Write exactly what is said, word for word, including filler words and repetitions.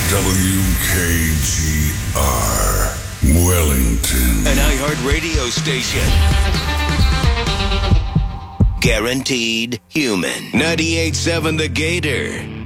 W K G R, Wellington. An iHeart radio station. Guaranteed human. ninety-eight point seven The Gator.